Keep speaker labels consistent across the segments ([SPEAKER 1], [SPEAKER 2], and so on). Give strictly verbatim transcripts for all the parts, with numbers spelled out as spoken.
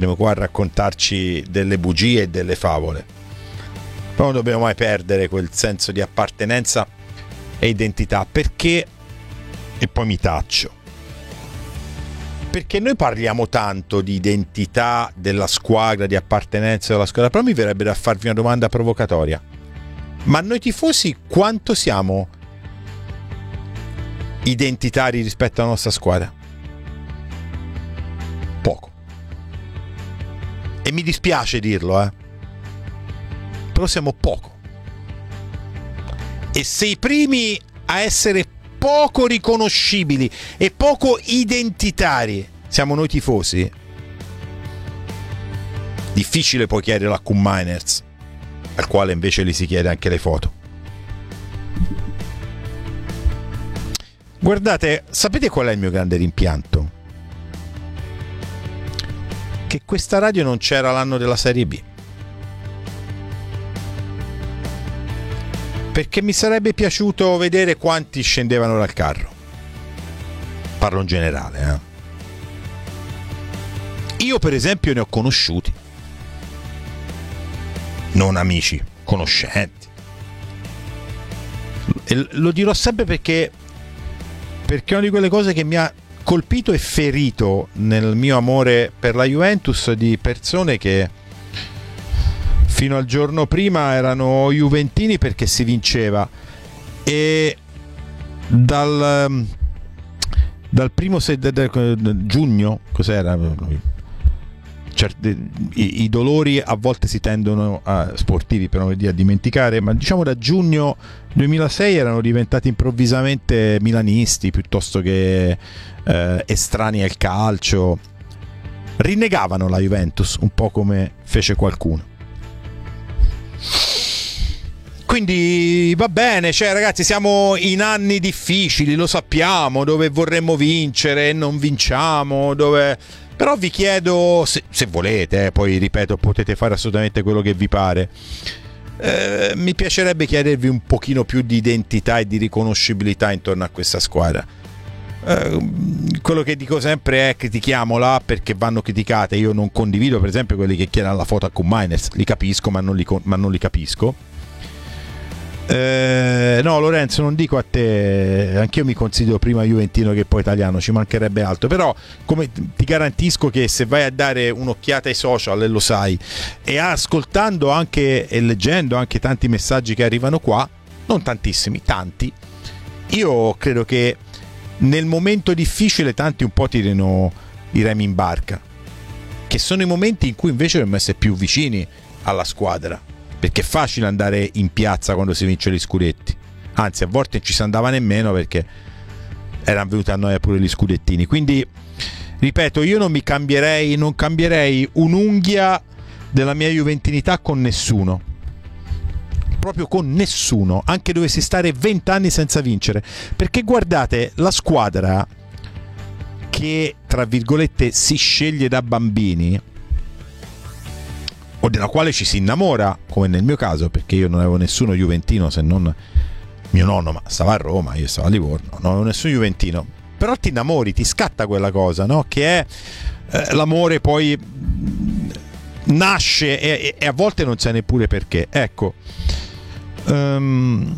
[SPEAKER 1] Verremo qua a raccontarci delle bugie e delle favole. Però non dobbiamo mai perdere quel senso di appartenenza e identità. Perché, e poi mi taccio, perché noi parliamo tanto di identità della squadra, di appartenenza della squadra, però mi verrebbe da farvi una domanda provocatoria. Ma noi tifosi quanto siamo identitari rispetto alla nostra squadra? Poco. E mi dispiace dirlo, eh. Però siamo poco. E se i primi a essere poco riconoscibili e poco identitari siamo noi tifosi, difficile poi chiedere a Q Miners, al quale invece gli si chiede anche le foto. Guardate, sapete qual è il mio grande rimpianto? Che questa radio non c'era l'anno della Serie B. Perché mi sarebbe piaciuto vedere quanti scendevano dal carro. Parlo in generale, eh. Io per esempio ne ho conosciuti. Non amici, conoscenti. E lo dirò sempre perché perché è una di quelle cose che mi ha colpito e ferito nel mio amore per la Juventus, di persone che fino al giorno prima erano juventini perché si vinceva, e dal dal primo se, de, de, de, giugno, cos'era? Certi, i, i dolori a volte si tendono a sportivi per non dire a dimenticare, ma diciamo da giugno duemilasei erano diventati improvvisamente milanisti piuttosto che eh, estranei al calcio, rinnegavano la Juventus un po' come fece qualcuno. Quindi va bene, cioè ragazzi, siamo in anni difficili, lo sappiamo, dove vorremmo vincere e non vinciamo, dove... Però vi chiedo, se, se volete, eh, poi ripeto, potete fare assolutamente quello che vi pare, eh, mi piacerebbe chiedervi un pochino più di identità e di riconoscibilità intorno a questa squadra. Eh, quello che dico sempre è: critichiamola perché vanno criticate. Io non condivido per esempio quelli che chiedono la foto a Q Miners, li capisco ma non li, ma non li capisco. Eh, no Lorenzo, non dico a te, anch'io mi considero prima juventino che poi italiano, ci mancherebbe altro, però come ti garantisco che se vai a dare un'occhiata ai social, e lo sai, e ascoltando anche e leggendo anche tanti messaggi che arrivano qua, non tantissimi, tanti, io credo che nel momento difficile tanti un po' tirino i remi in barca, che sono i momenti in cui invece dobbiamo essere più vicini alla squadra, perché è facile andare in piazza quando si vince gli scudetti, anzi a volte non ci si andava nemmeno perché erano venuti a noi pure gli scudettini. Quindi ripeto, io non mi cambierei non cambierei un'unghia della mia juventinità con nessuno, proprio con nessuno, anche dovessi stare vent'anni senza vincere, perché guardate, la squadra che tra virgolette si sceglie da bambini o della quale ci si innamora, come nel mio caso, perché io non avevo nessuno juventino se non mio nonno, ma stava a Roma, io stavo a Livorno, non avevo nessun juventino, però ti innamori, ti scatta quella cosa, no? Che è eh, l'amore, poi nasce e, e a volte non sai neppure perché. Ecco, um,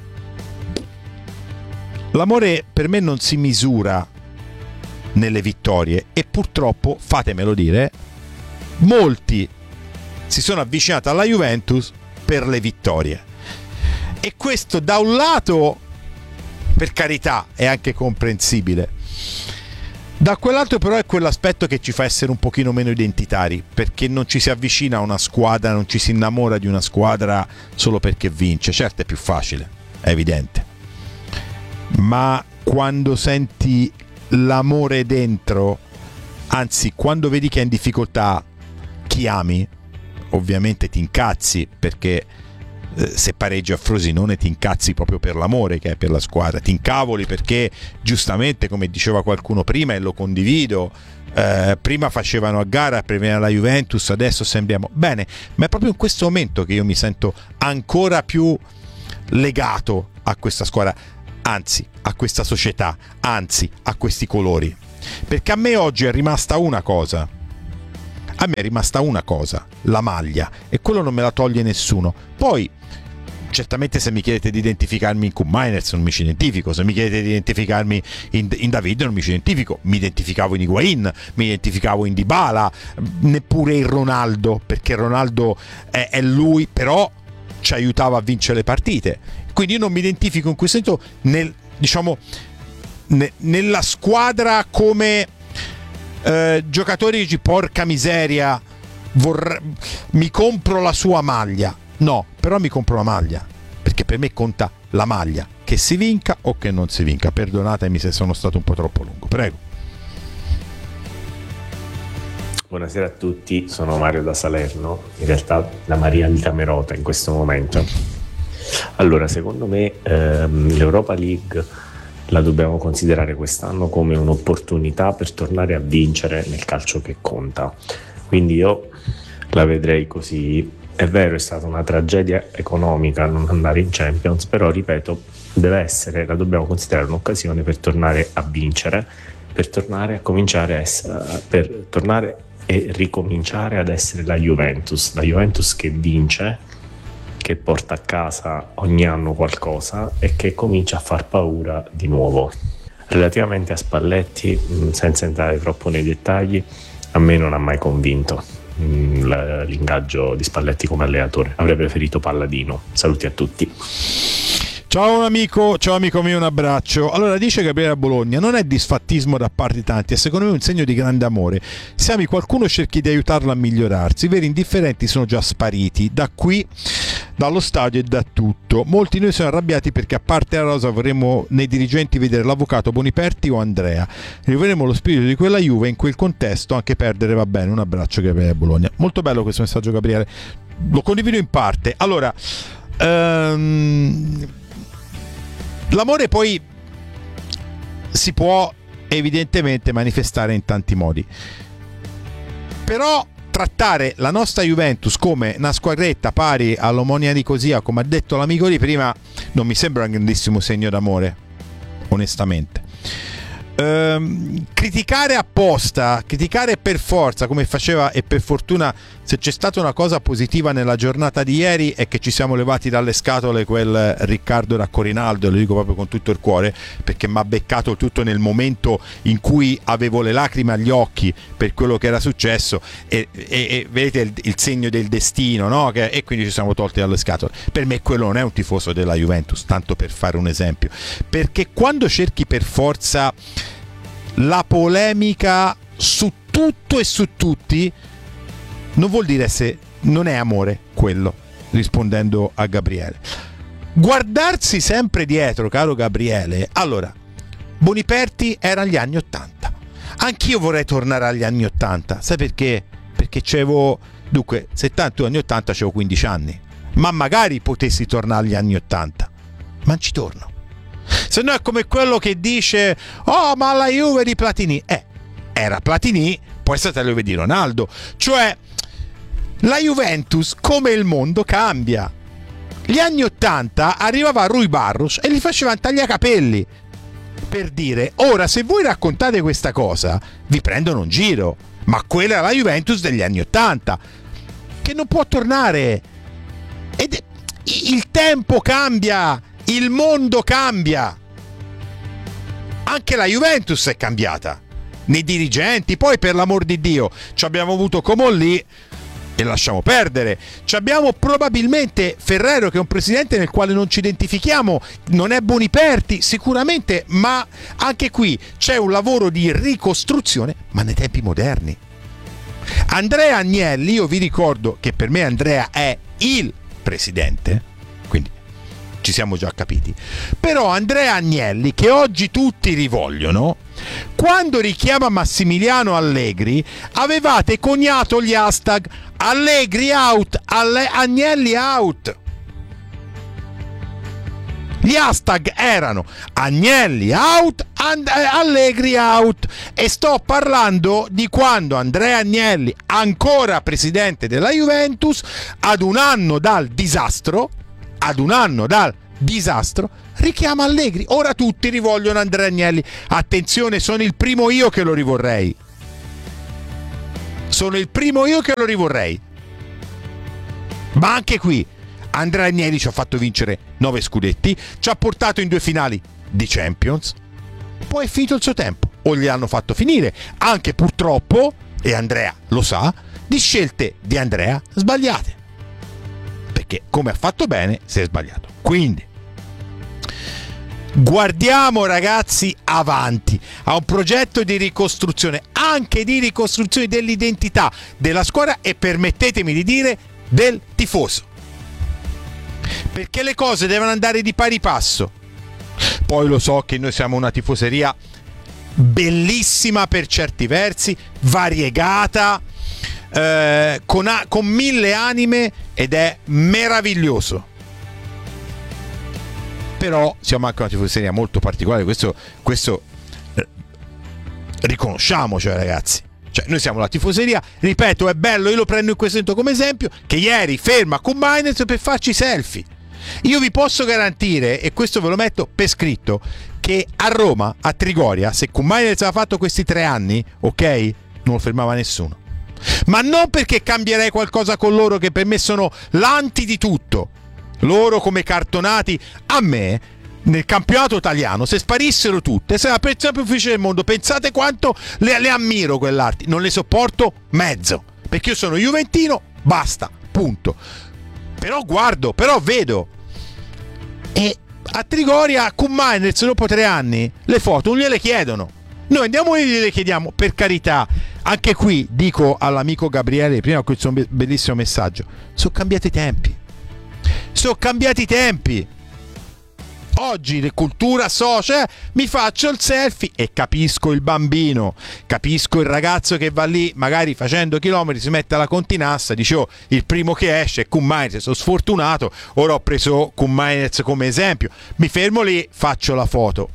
[SPEAKER 1] l'amore per me non si misura nelle vittorie, e purtroppo, fatemelo dire, molti si sono avvicinati alla Juventus per le vittorie, e questo da un lato, per carità, è anche comprensibile, da quell'altro però è quell'aspetto che ci fa essere un pochino meno identitari, perché non ci si avvicina a una squadra, non ci si innamora di una squadra solo perché vince. Certo è più facile, è evidente, ma quando senti l'amore dentro, anzi quando vedi che è in difficoltà chi ami, ovviamente ti incazzi, perché eh, se pareggi a Frosinone ti incazzi proprio per l'amore che è per la squadra, ti incavoli perché giustamente, come diceva qualcuno prima e lo condivido, eh, prima facevano a gara per venire alla Juventus, adesso sembriamo bene, ma è proprio in questo momento che io mi sento ancora più legato a questa squadra, anzi a questa società, anzi a questi colori, perché a me oggi è rimasta una cosa: A me è rimasta una cosa, la maglia, e quello non me la toglie nessuno. Poi certamente se mi chiedete di identificarmi in Q Miners non mi ci identifico, se mi chiedete di identificarmi in, in David non mi ci identifico, mi identificavo in Higuain, mi identificavo in Dybala, neppure in Ronaldo, perché Ronaldo è, è lui, però ci aiutava a vincere le partite, quindi io non mi identifico in questo senso nel, diciamo ne, nella squadra come eh, giocatore che dici porca miseria vorrei, mi compro la sua maglia. No, però mi compro la maglia, perché per me conta la maglia, che si vinca o che non si vinca. Perdonatemi se sono stato un po' troppo lungo, prego.
[SPEAKER 2] Buonasera a tutti, sono Mario da Salerno, in realtà la Maria di Camerota in questo momento. Allora, secondo me ehm, l'Europa League la dobbiamo considerare quest'anno come un'opportunità per tornare a vincere nel calcio che conta, quindi io la vedrei così. È vero, è stata una tragedia economica non andare in Champions, però ripeto, deve essere, la dobbiamo considerare un'occasione per tornare a vincere, per tornare a cominciare a essere, per tornare e ricominciare ad essere la Juventus, la Juventus che vince, che porta a casa ogni anno qualcosa e che comincia a far paura di nuovo. Relativamente a Spalletti, senza entrare troppo nei dettagli, a me non ha mai convinto l'ingaggio di Spalletti come allenatore. Avrei preferito Palladino. Saluti a tutti.
[SPEAKER 1] Ciao amico, ciao amico mio, un abbraccio. Allora, dice Gabriele Bologna, non è disfattismo da parte di tanti, è secondo me un segno di grande amore. Se ami qualcuno cerchi di aiutarlo a migliorarsi, i veri indifferenti sono già spariti da qui, dallo stadio e da tutto. Molti di noi sono arrabbiati perché a parte la rosa vorremmo nei dirigenti vedere l'avvocato Boniperti o Andrea. Rivedremo lo spirito di quella Juve in quel contesto, anche perdere va bene. Un abbraccio Gabriele Bologna. Molto bello questo messaggio, Gabriele, lo condivido in parte. Allora, um... l'amore poi si può evidentemente manifestare in tanti modi, però trattare la nostra Juventus come una squadretta pari all'Omonia Nicosia, come ha detto l'amico di prima, non mi sembra un grandissimo segno d'amore, onestamente. Ehm, criticare apposta, criticare per forza, come faceva, e per fortuna, se c'è stata una cosa positiva nella giornata di ieri è che ci siamo levati dalle scatole quel Riccardo Raccorinaldo, lo dico proprio con tutto il cuore, perché mi ha beccato tutto nel momento in cui avevo le lacrime agli occhi per quello che era successo e, e, e vedete il, il segno del destino, no? Che, e quindi ci siamo tolti dalle scatole. Per me quello non è un tifoso della Juventus, tanto per fare un esempio, perché quando cerchi per forza la polemica su tutto e su tutti non vuol dire se non è amore quello, rispondendo a Gabriele. Guardarsi sempre dietro, caro Gabriele. Allora, Boniperti era gli anni ottanta, anch'io vorrei tornare agli anni ottanta, sai perché? Perché c'avevo, dunque, settanta anni ottanta, c'avevo quindici anni, ma magari potessi tornare agli anni ottanta, ma non ci torno. Se no è come quello che dice oh ma la Juve di Platini, eh, era Platini, poi è stata la Juve di Ronaldo. Cioè la Juventus, come il mondo, cambia. Gli anni ottanta arrivava Rui Barros e gli facevano tagliacapelli, per dire, ora se voi raccontate questa cosa vi prendono un giro, ma quella è la Juventus degli anni ottanta che non può tornare. Ed il tempo cambia, il mondo cambia, anche la Juventus è cambiata nei dirigenti. Poi, per l'amor di Dio, ci abbiamo avuto Comolli e lasciamo perdere, ci abbiamo probabilmente Ferrero, che è un presidente nel quale non ci identifichiamo, non è Boniperti sicuramente, ma anche qui c'è un lavoro di ricostruzione, ma nei tempi moderni. Andrea Agnelli, io vi ricordo che per me Andrea è il presidente, quindi ci siamo già capiti, però Andrea Agnelli, che oggi tutti rivogliono, quando richiama Massimiliano Allegri avevate coniato gli hashtag Allegri out, Alle- Agnelli out. Gli hashtag erano Agnelli out, and- Allegri out, e sto parlando di quando Andrea Agnelli, ancora presidente della Juventus, ad un anno dal disastro, ad un anno dal disastro, richiama Allegri. Ora tutti rivogliono Andrea Agnelli. Attenzione, sono il primo io che lo rivorrei. sono il primo io che lo rivorrei. Ma anche qui Andrea Agnelli ci ha fatto vincere nove scudetti, ci ha portato in due finali di Champions, poi è finito il suo tempo, o gli hanno fatto finire, anche purtroppo, e Andrea lo sa, di scelte di Andrea sbagliate, perché come ha fatto bene si è sbagliato. Quindi guardiamo, ragazzi, avanti a un progetto di ricostruzione, anche di ricostruzione dell'identità della squadra e, permettetemi di dire, del tifoso, perché le cose devono andare di pari passo. Poi lo so che noi siamo una tifoseria bellissima per certi versi, variegata, eh, con, a- con mille anime, ed è meraviglioso. Però siamo anche una tifoseria molto particolare, questo, questo eh, riconosciamocelo, ragazzi. Cioè, noi siamo la tifoseria, ripeto, è bello, io lo prendo in questo momento come esempio, che ieri ferma con Mainz per farci selfie. Io vi posso garantire, e questo ve lo metto per scritto, che a Roma, a Trigoria, se Mainz aveva fatto questi tre anni, ok, non lo fermava nessuno. Ma non perché cambierei qualcosa con loro, che per me sono l'anti di tutto. Loro come cartonati, a me nel campionato italiano, se sparissero tutte, se la persona più difficile del mondo, pensate quanto le, le ammiro quell'arte, non le sopporto mezzo, perché io sono juventino, basta, punto. Però guardo, però vedo, e a Trigoria con Mainz dopo tre anni le foto non gliele chiedono, noi andiamo e gliele chiediamo, per carità. Anche qui dico all'amico Gabriele prima questo bellissimo messaggio: sono cambiati i tempi, sono cambiati i tempi. Oggi le cultura social, mi faccio il selfie, e capisco il bambino, capisco il ragazzo che va lì magari facendo chilometri, si mette alla continassa, dice: oh, il primo che esce è Mainz, sono sfortunato, ora ho preso Mainz come esempio, mi fermo lì, faccio la foto.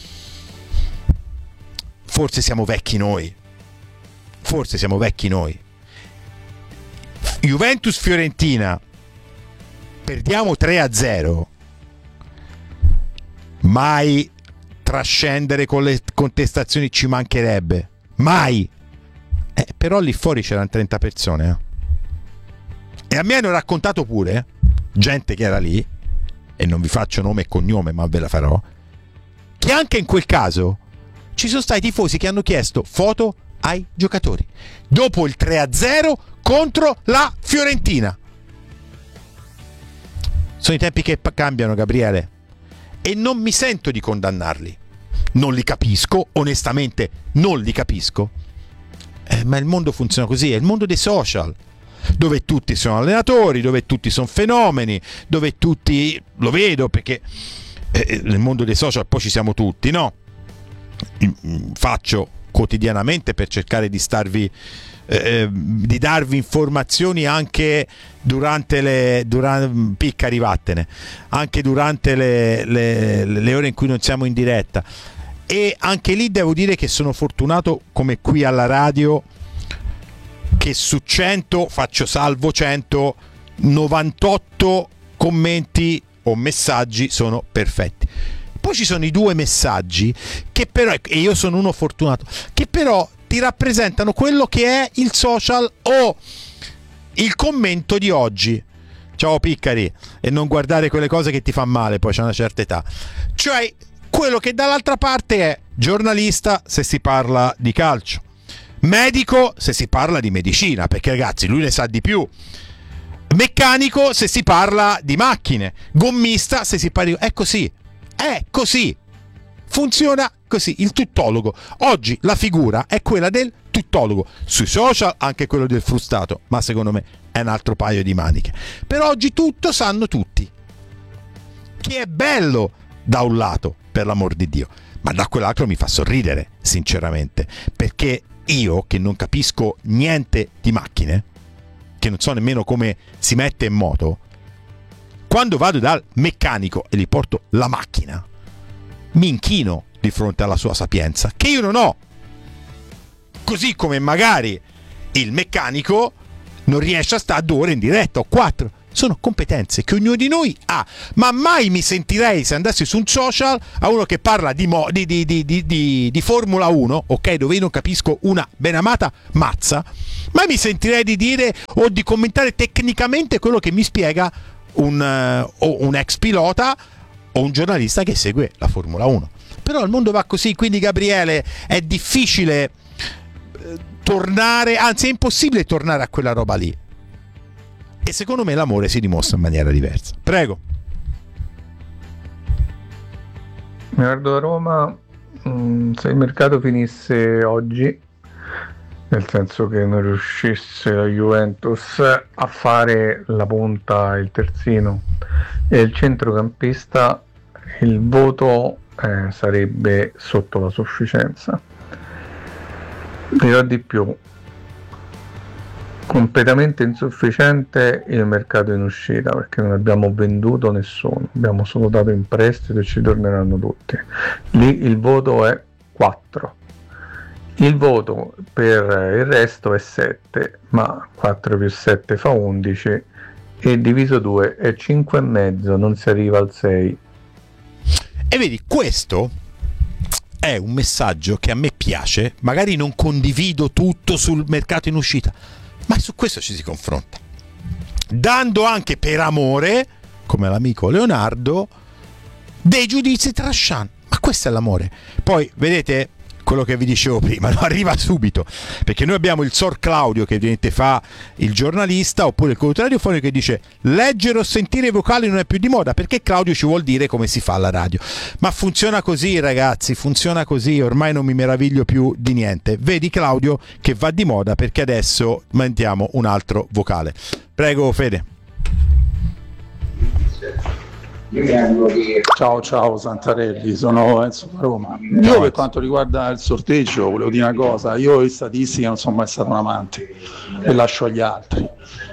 [SPEAKER 1] Forse siamo vecchi noi, forse siamo vecchi noi. Juventus-Fiorentina, perdiamo tre a zero, mai trascendere con le contestazioni, ci mancherebbe, mai. Eh, però lì fuori c'erano trenta persone, eh. E a me hanno raccontato pure, eh, gente che era lì, e non vi faccio nome e cognome ma ve la farò, che anche in quel caso ci sono stati tifosi che hanno chiesto foto ai giocatori dopo il tre a zero contro la Fiorentina. Sono i tempi che cambiano, Gabriele, e non mi sento di condannarli, non li capisco, onestamente non li capisco, eh, ma il mondo funziona così, è il mondo dei social, dove tutti sono allenatori, dove tutti sono fenomeni, dove tutti, lo vedo perché eh, nel mondo dei social poi ci siamo tutti, no? Faccio quotidianamente per cercare di starvi eh, di darvi informazioni anche durante le durante, picca rivattene anche durante le, le, le ore in cui non siamo in diretta, e anche lì devo dire che sono fortunato, come qui alla radio, che su cento faccio salvo cento, novantotto commenti o messaggi sono perfetti. Poi ci sono i due messaggi che però, e io sono uno fortunato, che però ti rappresentano quello che è il social o il commento di oggi. Ciao Piccari, e non guardare quelle cose che ti fa male, poi c'è una certa età. Cioè quello che dall'altra parte è giornalista se si parla di calcio, medico se si parla di medicina, perché ragazzi lui ne sa di più, meccanico se si parla di macchine, gommista se si parla di... è così. È così, funziona così, il tuttologo. Oggi la figura è quella del tuttologo, sui social anche quello del frustato, ma secondo me è un altro paio di maniche. Per oggi tutto sanno tutti, che è bello da un lato, per l'amor di Dio, ma da quell'altro mi fa sorridere sinceramente, perché io che non capisco niente di macchine, che non so nemmeno come si mette in moto, quando vado dal meccanico e gli porto la macchina, mi inchino di fronte alla sua sapienza, che io non ho. Così come magari il meccanico non riesce a stare due ore in diretta o quattro. sono competenze che ognuno di noi ha, ma mai mi sentirei, se andassi su un social, a uno che parla di, mo, di, di, di, di, di, di Formula uno, ok, dove io non capisco una benamata mazza, mai mi sentirei di dire o di commentare tecnicamente quello che mi spiega un, uh, o un ex pilota o un giornalista che segue la Formula uno. Però il mondo va così, quindi Gabriele, è difficile eh, tornare, anzi è impossibile tornare a quella roba lì. E secondo me l'amore si dimostra in maniera diversa. Prego.
[SPEAKER 3] Guardo a Roma, mh, se il mercato finisse oggi, nel senso che non riuscisse la Juventus a fare la punta, il terzino e il centrocampista, il voto eh, sarebbe sotto la sufficienza. Dirò di più, completamente insufficiente il mercato in uscita, perché non abbiamo venduto nessuno, abbiamo solo dato in prestito e ci torneranno tutti. Lì il voto è quattro, il voto per il resto è sette, ma quattro più sette fa undici e diviso due è cinque e mezzo, non si arriva al sei.
[SPEAKER 1] E vedi, questo è un messaggio che a me piace, magari non condivido tutto sul mercato in uscita, ma su questo ci si confronta, dando anche per amore, come l'amico Leonardo, dei giudizi trash. Ma questo è l'amore. Poi vedete quello che vi dicevo prima, no? Arriva subito, perché noi abbiamo il Sor Claudio che ovviamente fa il giornalista, oppure il conduttore radiofonico che dice leggere o sentire i vocali non è più di moda, perché Claudio ci vuol dire come si fa alla radio. Ma funziona così, ragazzi, funziona così, ormai non mi meraviglio più di niente. Vedi Claudio che va di moda, perché adesso mandiamo un altro vocale. Prego Fede.
[SPEAKER 4] Ciao ciao Santarelli, sono Enzo da Roma. Io per quanto riguarda il sorteggio volevo dire una cosa, io in statistica non sono mai stato un amante e lascio agli altri,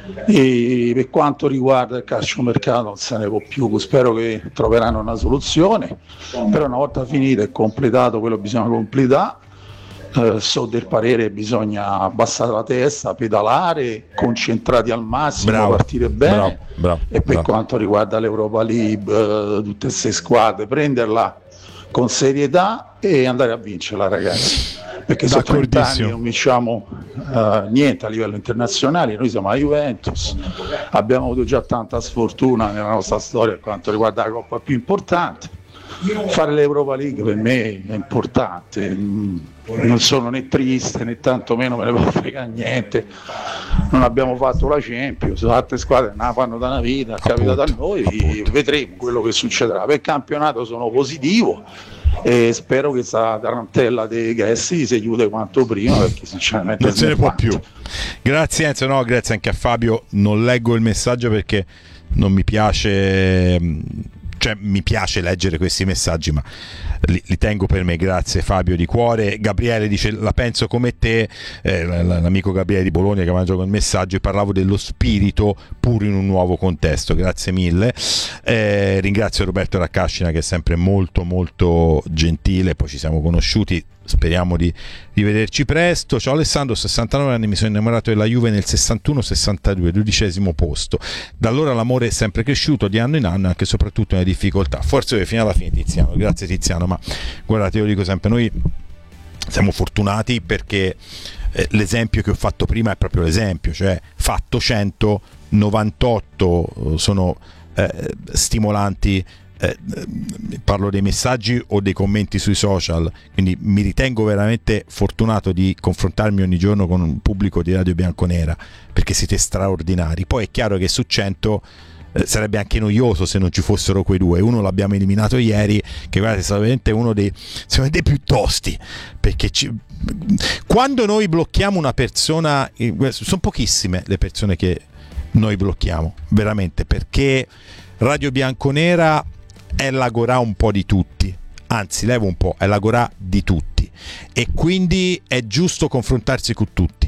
[SPEAKER 4] e per quanto riguarda il calciomercato non se ne può più, spero che troveranno una soluzione, però una volta finito e completato quello che bisogna completare, Uh, so del parere bisogna abbassare la testa, pedalare, concentrati al massimo, bravo, partire bene,
[SPEAKER 1] bravo, bravo,
[SPEAKER 4] e per
[SPEAKER 1] bravo.
[SPEAKER 4] quanto riguarda l'Europa League, uh, tutte queste squadre, prenderla con serietà e andare a vincerla, ragazzi, perché sono trenta anni non vinciamo uh, niente a livello internazionale, noi siamo la Juventus, abbiamo avuto già tanta sfortuna nella nostra storia per quanto riguarda la coppa più importante. Fare l'Europa League per me è importante, non sono né triste né tanto meno me ne può fregare niente, non abbiamo fatto la Champions, altre squadre non la fanno da una vita, è capitato a noi, appunto. Vedremo quello che succederà. Per il campionato sono positivo e spero che questa tarantella dei Gessi si chiude quanto prima, perché sinceramente
[SPEAKER 1] non se ne può più. Grazie Enzo, no, grazie anche a Fabio, non leggo il messaggio perché non mi piace, cioè mi piace leggere questi messaggi, ma li, li tengo per me. Grazie Fabio di cuore. Gabriele dice la penso come te, eh, l'amico Gabriele di Bologna che mi ha mandato il messaggio, e parlavo dello spirito pur in un nuovo contesto. Grazie mille. Eh, ringrazio Roberto Raccascina che è sempre molto molto gentile, poi ci siamo conosciuti, speriamo di rivederci presto. Ciao Alessandro, sessantanove anni, mi sono innamorato della Juve nel sessantuno sessantadue, dodicesimo posto, da allora l'amore è sempre cresciuto di anno in anno, anche e soprattutto nelle difficoltà, forse fino alla fine. Tiziano, grazie Tiziano, ma guardate, io dico sempre, noi siamo fortunati perché eh, l'esempio che ho fatto prima è proprio l'esempio, cioè fatto cento, novantotto sono eh, stimolanti. Eh, parlo dei messaggi o dei commenti sui social, quindi mi ritengo veramente fortunato di confrontarmi ogni giorno con un pubblico di Radio Bianconera, perché siete straordinari. Poi è chiaro che su cento eh, sarebbe anche noioso se non ci fossero quei due. Uno l'abbiamo eliminato ieri, che guardate è stato veramente uno dei, dei più tosti, perché ci, quando noi blocchiamo una persona, sono pochissime le persone che noi blocchiamo veramente, perché Radio Bianconera è l'agorà un po' di tutti, anzi levo un po', è l'agorà di tutti, e quindi è giusto confrontarsi con tutti,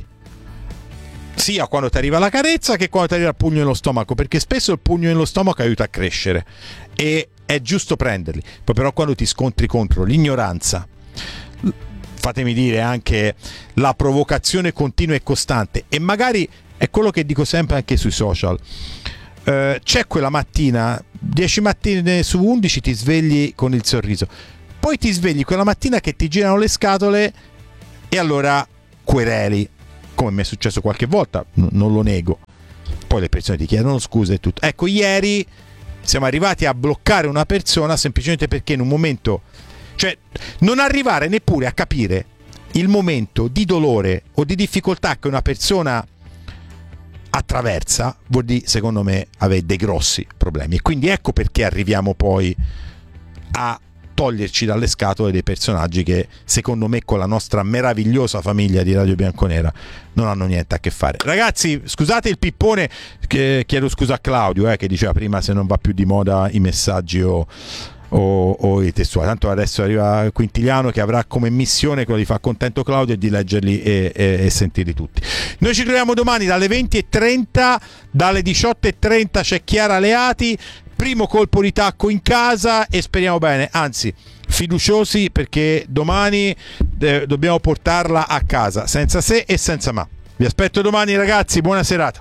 [SPEAKER 1] sia quando ti arriva la carezza che quando ti arriva il pugno nello stomaco, perché spesso il pugno nello stomaco aiuta a crescere e è giusto prenderli. Poi però quando ti scontri contro l'ignoranza, fatemi dire anche la provocazione continua e costante, e magari è quello che dico sempre anche sui social, eh, c'è quella mattina, dieci mattine su undici ti svegli con il sorriso, poi ti svegli quella mattina che ti girano le scatole e allora quereli, come mi è successo qualche volta, n- non lo nego, poi le persone ti chiedono scusa e tutto. Ecco, ieri siamo arrivati a bloccare una persona semplicemente perché in un momento, cioè non arrivare neppure a capire il momento di dolore o di difficoltà che una persona attraversa vuol dire, secondo me, avere dei grossi problemi. E quindi ecco perché arriviamo poi a toglierci dalle scatole dei personaggi che secondo me con la nostra meravigliosa famiglia di Radio Bianconera non hanno niente a che fare. Ragazzi, scusate il pippone, che chiedo scusa a Claudio eh, che diceva prima se non va più di moda i messaggi o, o, o i testuali. Tanto adesso arriva Quintiliano che avrà come missione quello di far contento Claudio e di leggerli e, e, e sentirli tutti. Noi ci troviamo domani dalle venti e trenta, dalle diciotto e trenta c'è Chiara Leati, primo colpo di tacco in casa e speriamo bene, anzi fiduciosi, perché domani eh, dobbiamo portarla a casa senza se e senza ma. Vi aspetto domani ragazzi, buona serata.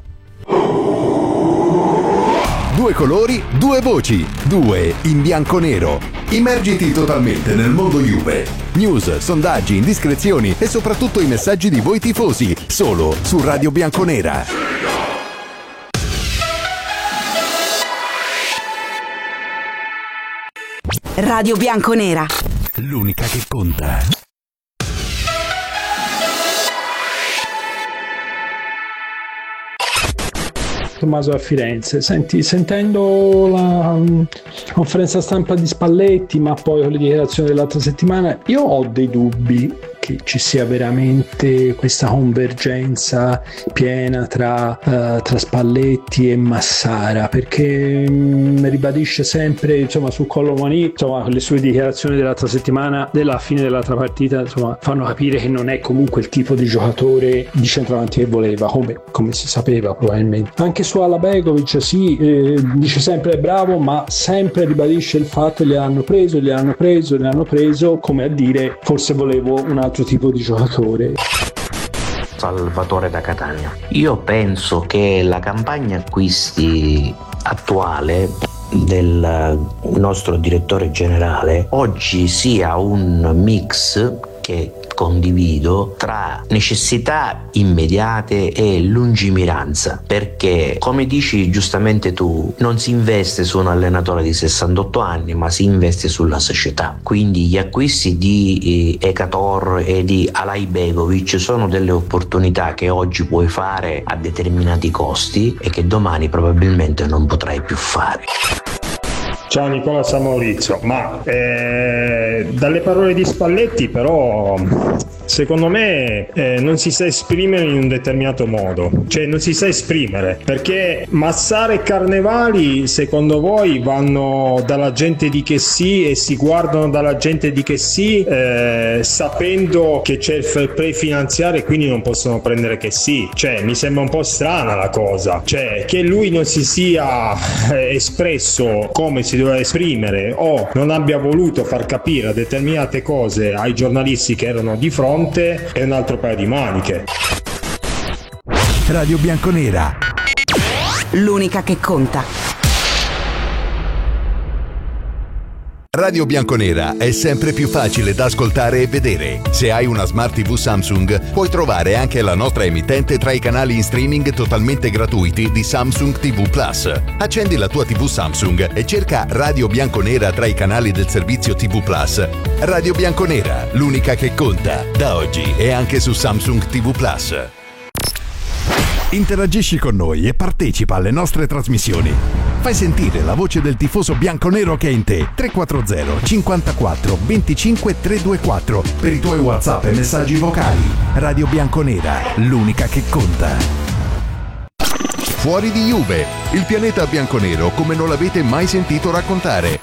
[SPEAKER 5] Due colori, due voci, due in bianco-nero. Immergiti totalmente nel mondo Juve. News, sondaggi, indiscrezioni e soprattutto i messaggi di voi tifosi, solo su Radio Bianconera.
[SPEAKER 6] Radio Bianconera,
[SPEAKER 5] l'unica che conta.
[SPEAKER 7] Tommaso a Firenze. Senti, sentendo la um, conferenza stampa di Spalletti, ma poi con le dichiarazioni dell'altra settimana, io ho dei dubbi che ci sia veramente questa convergenza piena tra, uh, tra Spalletti e Massara, perché um, ribadisce sempre, insomma, su Colomani, insomma, le sue dichiarazioni dell'altra settimana, della fine dell'altra partita, insomma, fanno capire che non è comunque il tipo di giocatore di centravanti che voleva, come, come si sapeva probabilmente. Anche su Alabegovic, sì, eh, dice sempre bravo, ma sempre ribadisce il fatto che gli hanno preso, gli hanno preso, gli hanno preso, come a dire forse volevo un altro tipo di giocatore.
[SPEAKER 8] Salvatore da Catania. Io penso che la campagna acquisti attuale del nostro direttore generale oggi sia un mix che condivido tra necessità immediate e lungimiranza, perché come dici giustamente tu, non si investe su un allenatore di sessantotto anni, ma si investe sulla società. Quindi gli acquisti di eh, Ekator e di Alaibegovic sono delle opportunità che oggi puoi fare a determinati costi e che domani probabilmente non potrai più fare.
[SPEAKER 9] Ciao Nicola San Maurizio, ma eh, dalle parole di Spalletti però secondo me eh, non si sa esprimere in un determinato modo, cioè non si sa esprimere, perché Massara e Carnevali secondo voi vanno dalla gente di che sì e si guardano dalla gente di che sì eh, sapendo che c'è il fair play finanziario e quindi non possono prendere che sì, cioè mi sembra un po' strana la cosa, cioè che lui non si sia eh, espresso come si doveva esprimere o non abbia voluto far capire determinate cose ai giornalisti che erano di fronte è un altro paio di maniche.
[SPEAKER 5] Radio Bianconera,
[SPEAKER 6] l'unica che conta.
[SPEAKER 5] Radio Bianconera è sempre più facile da ascoltare e vedere. Se hai una Smart tivù Samsung, puoi trovare anche la nostra emittente tra i canali in streaming totalmente gratuiti di Samsung tivù Plus. Accendi la tua tivù Samsung e cerca Radio Bianconera tra i canali del servizio tivù Plus. Radio Bianconera, l'unica che conta, da oggi e anche su Samsung tivù Plus. Interagisci con noi e partecipa alle nostre trasmissioni. Fai sentire la voce del tifoso bianconero che è in te. tre quattro zero cinquantaquattro venticinque trecentoventiquattro per i tuoi WhatsApp e messaggi vocali. Radio Bianconera, l'unica che conta. Fuori di Juve, il pianeta bianconero come non l'avete mai sentito raccontare.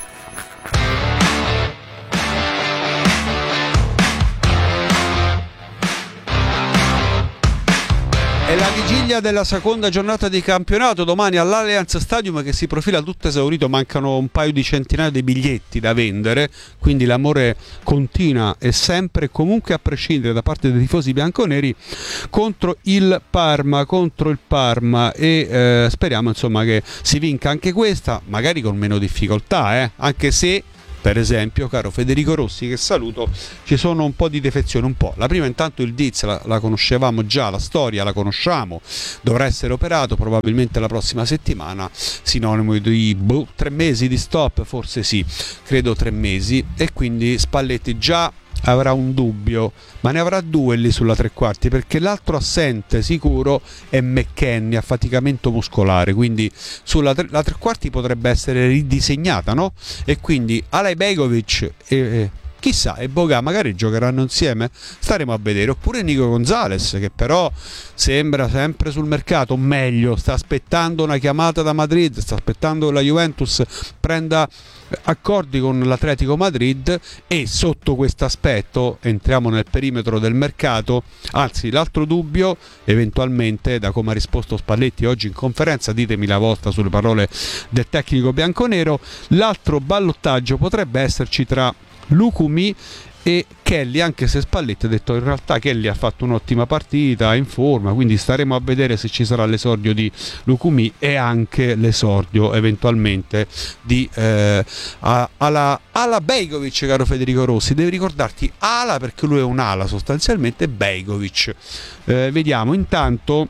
[SPEAKER 10] È la vigilia voglia della seconda giornata di campionato domani all'Allianz Stadium, che si profila tutto esaurito, mancano un paio di centinaia di biglietti da vendere, quindi l'amore continua e sempre e comunque a prescindere da parte dei tifosi bianconeri contro il Parma, contro il Parma e eh, speriamo insomma che si vinca anche questa, magari con meno difficoltà, eh? Anche se per esempio, caro Federico Rossi, che saluto, ci sono un po' di defezioni, un po'. La prima intanto il Diz la, la conoscevamo già, la storia la conosciamo, dovrà essere operato probabilmente la prossima settimana, sinonimo di boh, tre mesi di stop, forse sì, credo tre mesi, e quindi Spalletti già avrà un dubbio, ma ne avrà due lì sulla tre quarti, perché l'altro assente sicuro è McKennie, affaticamento muscolare, quindi sulla tre, la tre quarti potrebbe essere ridisegnata, no? E quindi Alay Begovic e, e chissà, e Boga magari giocheranno insieme, staremo a vedere, oppure Nico Gonzalez, che però sembra sempre sul mercato, o meglio sta aspettando una chiamata da Madrid, sta aspettando che la Juventus prenda accordi con l'Atletico Madrid, e sotto questo aspetto entriamo nel perimetro del mercato. Anzi, l'altro dubbio, eventualmente, da come ha risposto Spalletti oggi in conferenza, ditemi la vostra sulle parole del tecnico bianconero, l'altro ballottaggio potrebbe esserci tra Lukumi e Kelly, anche se Spalletti ha detto in realtà Kelly ha fatto un'ottima partita, è in forma, quindi staremo a vedere se ci sarà l'esordio di Lukumi e anche l'esordio eventualmente di eh, Ala, Ala Begovic, caro Federico Rossi. Devi ricordarti Ala perché lui è un'ala sostanzialmente, Begovic. Eh, vediamo intanto.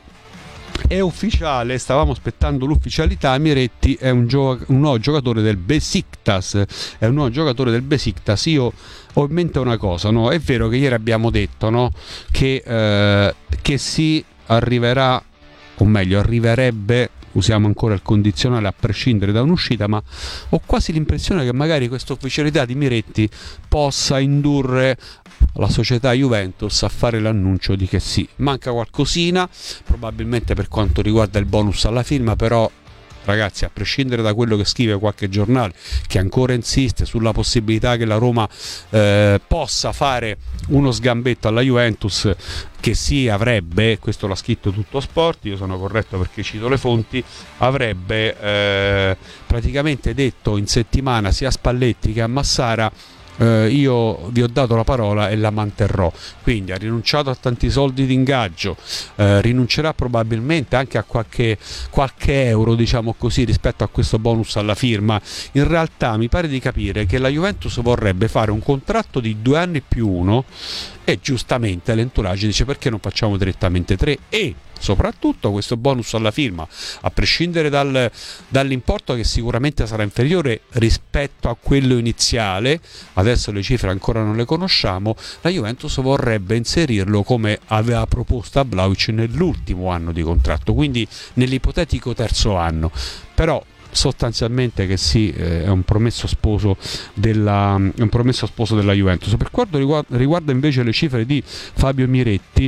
[SPEAKER 10] È ufficiale, stavamo aspettando l'ufficialità, Miretti è un, gio- un nuovo giocatore del Besiktas, è un nuovo giocatore del Besiktas. Io ho in mente una cosa, no? È vero che ieri abbiamo detto, no? che, eh, che si arriverà, o meglio arriverebbe, usiamo ancora il condizionale, a prescindere da un'uscita, ma ho quasi l'impressione che magari questa ufficialità di Miretti possa indurre la società Juventus a fare l'annuncio di che sì, manca qualcosina probabilmente per quanto riguarda il bonus alla firma, però ragazzi, a prescindere da quello che scrive qualche giornale che ancora insiste sulla possibilità che la Roma eh, possa fare uno sgambetto alla Juventus, che sì avrebbe, questo l'ha scritto Tutto Sport, io sono corretto perché cito le fonti, avrebbe eh, praticamente detto in settimana sia a Spalletti che a Massara: Uh, io vi ho dato la parola e la manterrò. Quindi ha rinunciato a tanti soldi di ingaggio, uh, rinuncerà probabilmente anche a qualche, qualche euro, diciamo così, rispetto a questo bonus alla firma. In realtà mi pare di capire che la Juventus vorrebbe fare un contratto di due anni più uno, e giustamente l'entourage dice: perché non facciamo direttamente tre? E soprattutto questo bonus alla firma, a prescindere dal, dall'importo che sicuramente sarà inferiore rispetto a quello iniziale, adesso le cifre ancora non le conosciamo, la Juventus vorrebbe inserirlo come aveva proposto a Vlahovic nell'ultimo anno di contratto, quindi nell'ipotetico terzo anno. Però sostanzialmente che sì, eh, è un promesso sposo della è un promesso sposo della Juventus. Per quanto riguarda, riguarda invece le cifre di Fabio Miretti,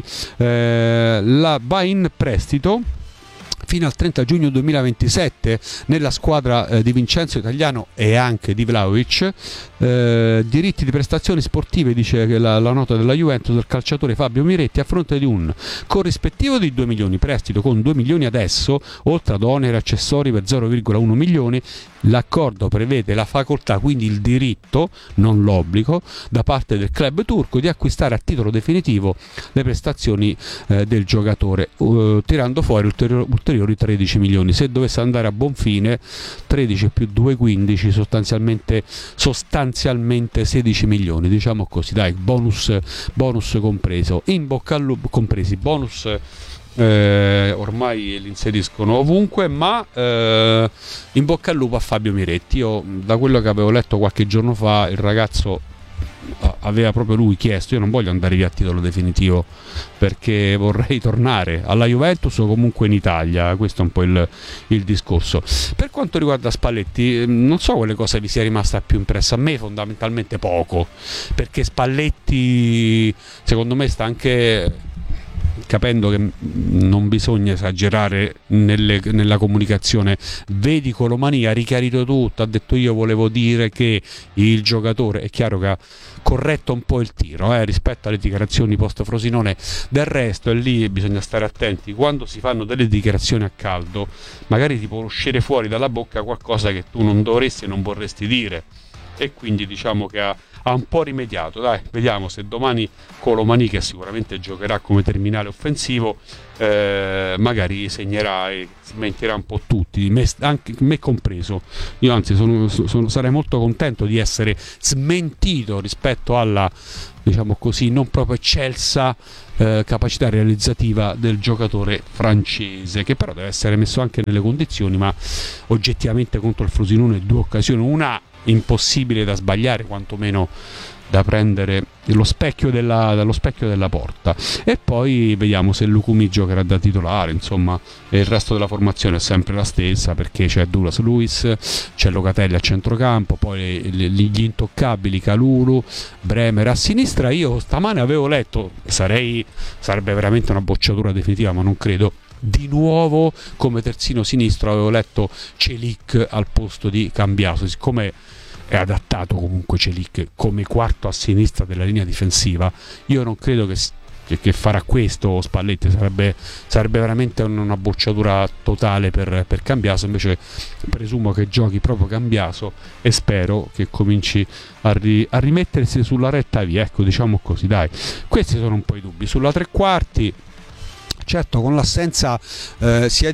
[SPEAKER 10] eh, la va in prestito fino al trenta giugno duemilaventisette nella squadra eh, di Vincenzo Italiano e anche di Vlahovic. Eh, diritti di prestazioni sportive, dice che la, la nota della Juventus, del calciatore Fabio Miretti, a fronte di un corrispettivo di due milioni, prestito con due milioni adesso, oltre ad oneri accessori per zero virgola uno milioni. L'accordo prevede la facoltà, quindi il diritto, non l'obbligo, da parte del club turco di acquistare a titolo definitivo le prestazioni eh, del giocatore, uh, tirando fuori ulteriori, ulteriori tredici milioni. Se dovesse andare a buon fine, tredici più due, quindici, sostanzialmente, sostanzialmente sedici milioni, diciamo così, dai, bonus, bonus compreso. In bocca al lupo, compresi bonus. Eh, ormai li inseriscono ovunque, ma eh, in bocca al lupo a Fabio Miretti. Io, da quello che avevo letto qualche giorno fa, il ragazzo aveva proprio lui chiesto: io non voglio andare via a titolo definitivo perché vorrei tornare alla Juventus o comunque in Italia. Questo è un po' il, il discorso. Per quanto riguarda Spalletti, non so quale cosa vi sia rimasta più impressa. A me fondamentalmente poco, perché Spalletti secondo me sta anche capendo che non bisogna esagerare nelle, nella comunicazione. Vedi Colomani ha richiarito tutto, ha detto io volevo dire che il giocatore, è chiaro che ha corretto un po' il tiro eh, rispetto alle dichiarazioni post Frosinone. Del resto è lì, bisogna stare attenti quando si fanno delle dichiarazioni a caldo, magari ti può uscire fuori dalla bocca qualcosa che tu non dovresti e non vorresti dire, e quindi diciamo che ha, ha un po' rimediato. Dai, vediamo se domani Colomani, che sicuramente giocherà come terminale offensivo, eh, magari segnerà e smentirà un po' tutti, me, anche me compreso. Io anzi sono, sono, sarei molto contento di essere smentito rispetto alla, diciamo così, non proprio eccelsa eh, capacità realizzativa del giocatore francese, che però deve essere messo anche nelle condizioni. Ma oggettivamente contro il Frosinone due occasioni, una impossibile da sbagliare, quantomeno da prendere lo specchio della, dallo specchio della porta, e poi vediamo se Lucumi giocherà da titolare. Insomma, il resto della formazione è sempre la stessa, perché c'è Douglas Luiz, c'è Locatelli a centrocampo, poi gli intoccabili Kalulu, Bremer a sinistra. Io stamane avevo letto, sarei sarebbe veramente una bocciatura definitiva, ma non credo, di nuovo come terzino sinistro avevo letto Celik al posto di Cambiaso. Siccome è adattato comunque Celik come quarto a sinistra della linea difensiva, io non credo che, che, che farà questo Spalletti, sarebbe, sarebbe veramente una bocciatura totale per, per Cambiaso. Invece presumo che giochi proprio Cambiaso e spero che cominci a, ri, a rimettersi sulla retta via, ecco, diciamo così. Dai, questi sono un po' i dubbi sulla tre quarti. Certo, con l'assenza eh, sia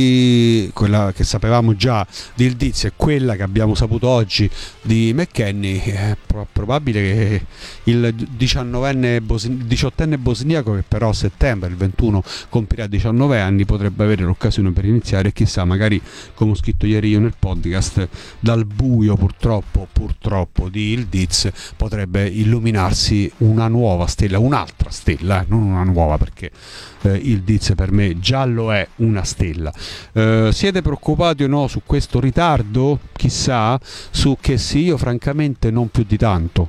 [SPEAKER 10] di quella che sapevamo già di Ildiz e quella che abbiamo saputo oggi di McKennie, è pro- probabile che il diciannovenne bosni- diciottenne bosniaco, che però a settembre, il ventuno, compirà diciannove anni, potrebbe avere l'occasione per iniziare, e chissà, magari, come ho scritto ieri io nel podcast, dal buio purtroppo purtroppo di Ildiz potrebbe illuminarsi una nuova stella, un'altra stella, eh, non una nuova, perché eh, il Diz per me già lo è una stella. Eh, siete preoccupati o no su questo ritardo? Chissà, su che sì, io francamente non più di tanto,